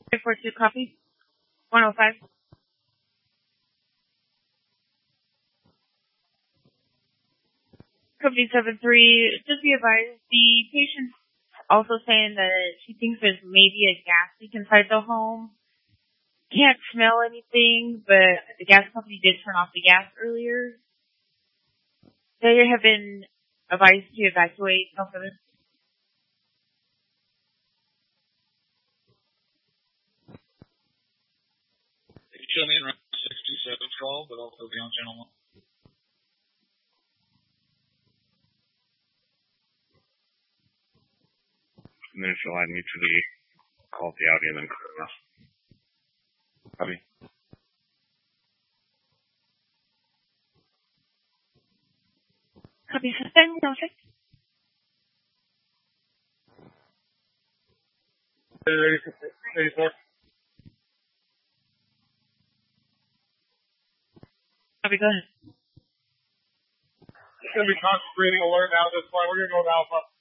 342 copy. 105. Company 73, just be advised, the patient's also saying that she thinks there's maybe a gas leak inside the home. Can't smell anything, but the gas company did turn off the gas earlier. They have been advised to evacuate. No further. Show me around 6712, but also be on channel 1. And then she'll add me to the call the Audi and then clear enough. Copy. Copy suspend, no 6. 84. Copy, go ahead. It's going to be concentrating alert now at this point. We're going to go to Alpha.